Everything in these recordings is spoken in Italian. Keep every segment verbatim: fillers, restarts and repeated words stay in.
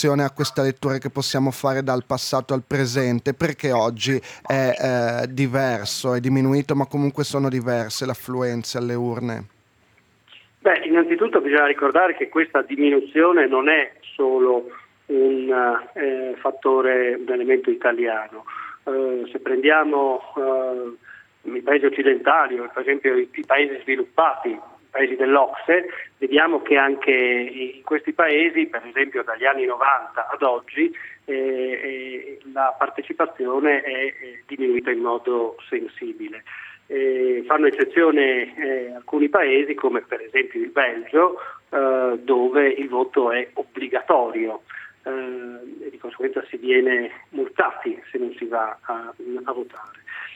relazione a questa lettura che possiamo fare dal passato al presente, perché oggi è eh, diverso, è diminuito, ma comunque sono diverse le affluenze alle urne? Beh, innanzitutto bisogna ricordare che questa diminuzione non è solo un eh, fattore, un elemento italiano. Eh, se prendiamo eh, i paesi occidentali, o per esempio i, i paesi sviluppati, i paesi dell'Ocse, vediamo che anche in questi paesi, per esempio dagli anni novanta ad oggi, eh, eh, la partecipazione è, è diminuita in modo sensibile. Eh, fanno eccezione eh, alcuni paesi come per esempio il Belgio, eh, dove il voto è obbligatorio eh, e di conseguenza si viene multati se non si va a, a votare.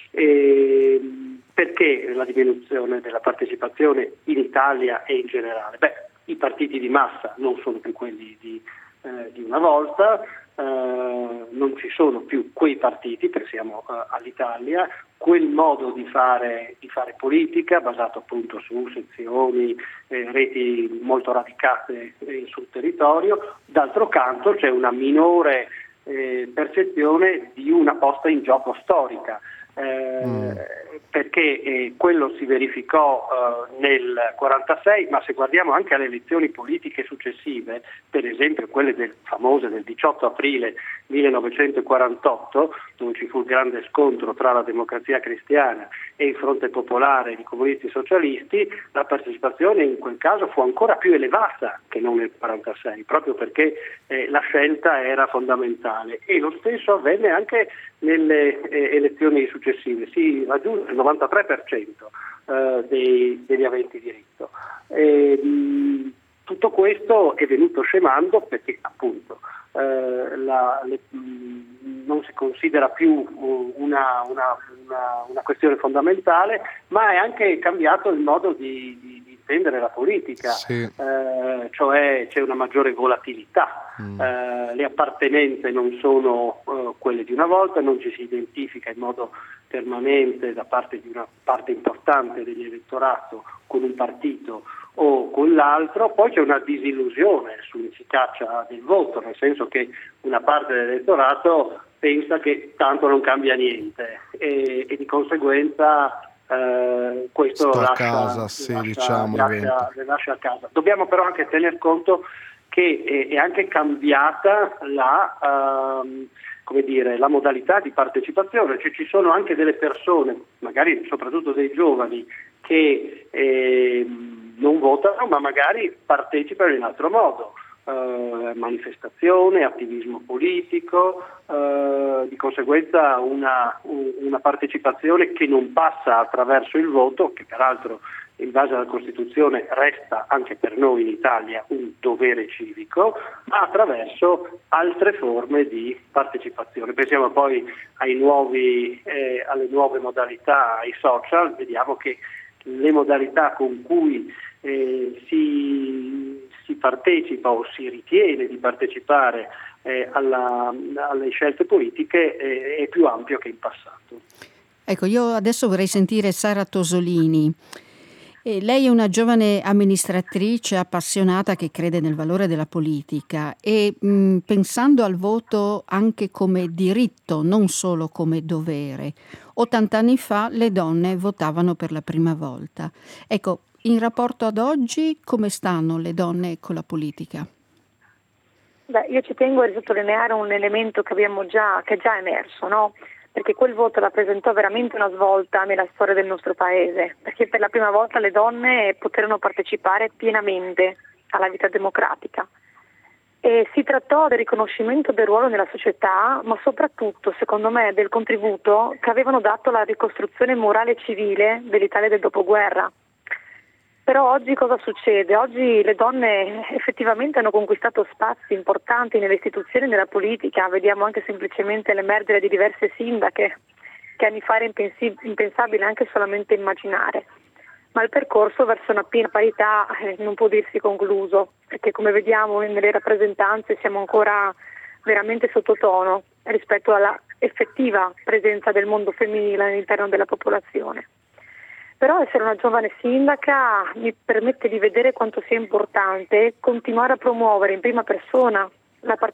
E perché la diminuzione della partecipazione in Italia e in generale? Beh, i partiti di massa non sono più quelli di, eh, di una volta, eh, non ci sono più quei partiti, pensiamo eh, all'Italia, quel modo di fare, di fare politica basato appunto su sezioni, eh, reti molto radicate eh, sul territorio. D'altro canto c'è una minore eh, percezione di una posta in gioco storica. Eh, mm. Perché eh, quello si verificò eh, nel quarantasei, ma se guardiamo anche alle elezioni politiche successive, per esempio quelle del, famose del diciotto aprile millenovecentoquarantotto, dove ci fu il grande scontro tra la Democrazia Cristiana e il Fronte Popolare di comunisti socialisti, la partecipazione in quel caso fu ancora più elevata che non nel quarantasei, proprio perché eh, la scelta era fondamentale, e lo stesso avvenne anche nelle eh, elezioni successive, si raggiunse il novantatré per cento eh, dei, degli aventi diritto. E, mh, tutto questo è venuto scemando perché appunto eh, la, le, mh, non si considera più una, una, una, una questione fondamentale, ma è anche cambiato il modo di, di, di intendere la politica, sì. eh, cioè c'è una maggiore volatilità. Mm. Eh, le appartenenze non sono eh, quelle di una volta, non ci si identifica in modo permanente da parte di una parte importante dell'elettorato con un partito o con l'altro. Poi c'è una disillusione sull'efficacia del voto, nel senso che una parte dell'elettorato pensa che tanto non cambia niente e, e di conseguenza eh, questo Sto lascia, a casa, sì, lascia, diciamo, lascia, le lascia a casa. Dobbiamo però anche tener conto che è, è anche cambiata la, uh, come dire, la modalità di partecipazione, cioè ci sono anche delle persone, magari soprattutto dei giovani, che eh, non votano ma magari partecipano in altro modo, uh, manifestazione, attivismo politico, uh, di conseguenza una, una partecipazione che non passa attraverso il voto, che peraltro in base alla Costituzione resta anche per noi in Italia un dovere civico, ma attraverso altre forme di partecipazione. Pensiamo poi ai nuovi, eh, alle nuove modalità, ai social, vediamo che le modalità con cui eh, si, si partecipa o si ritiene di partecipare eh, alla, alle scelte politiche eh, è più ampio che in passato. Ecco, io adesso vorrei sentire Sara Tosolini. E lei è una giovane amministratrice appassionata che crede nel valore della politica e mh, pensando al voto anche come diritto, non solo come dovere. ottanta anni fa le donne votavano per la prima volta. Ecco, in rapporto ad oggi, come stanno le donne con la politica? Beh, io ci tengo a sottolineare un elemento che abbiamo già, che è già emerso, no? Perché quel voto rappresentò veramente una svolta nella storia del nostro paese, perché per la prima volta le donne poterono partecipare pienamente alla vita democratica. E si trattò del riconoscimento del ruolo nella società, ma soprattutto, secondo me, del contributo che avevano dato alla ricostruzione morale e civile dell'Italia del dopoguerra. Però oggi cosa succede? Oggi le donne effettivamente hanno conquistato spazi importanti nelle istituzioni e nella politica, vediamo anche semplicemente l'emergere di diverse sindache che anni fa era impensabile anche solamente immaginare. Ma il percorso verso una piena parità eh, non può dirsi concluso, perché come vediamo nelle rappresentanze siamo ancora veramente sottotono rispetto alla effettiva presenza del mondo femminile all'interno della popolazione. Però essere una giovane sindaca mi permette di vedere quanto sia importante continuare a promuovere in prima persona la partecipazione